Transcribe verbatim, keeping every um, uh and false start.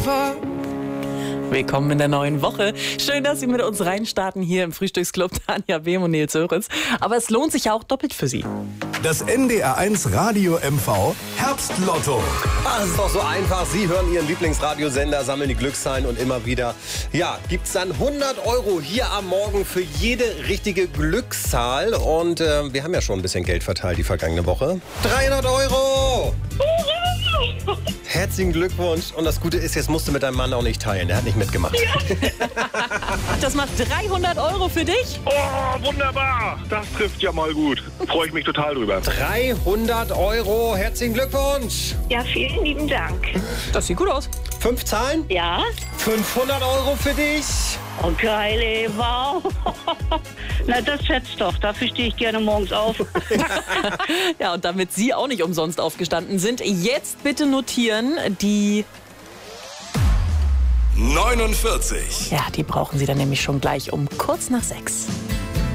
Willkommen in der neuen Woche. Schön, dass Sie mit uns reinstarten hier im Frühstücksclub. Tanja Behm und Nils Höritz. Aber es lohnt sich ja auch doppelt für Sie. Das N D R eins Radio M V Herbstlotto. Ach, es ist doch so einfach. Sie hören Ihren Lieblingsradiosender, sammeln die Glückszahlen und immer wieder, ja, gibt's dann hundert Euro hier am Morgen für jede richtige Glückszahl. Und äh, wir haben ja schon ein bisschen Geld verteilt die vergangene Woche. dreihundert Euro! Herzlichen Glückwunsch. Und das Gute ist, jetzt musst du mit deinem Mann auch nicht teilen. Der hat nicht mitgemacht. Ja. Das macht dreihundert Euro für dich. Oh, wunderbar. Das trifft ja mal gut. Freue ich mich total drüber. dreihundert Euro. Herzlichen Glückwunsch. Ja, vielen lieben Dank. Das sieht gut aus. Fünf Zahlen? Ja? fünfhundert Euro für dich. Oh, geil, ey, wow. Na, das schätzt doch. Dafür stehe ich gerne morgens auf. Ja, und damit Sie auch nicht umsonst aufgestanden sind, jetzt bitte notieren, die... neunundvierzig. Ja, die brauchen Sie dann nämlich schon gleich um kurz nach sechs.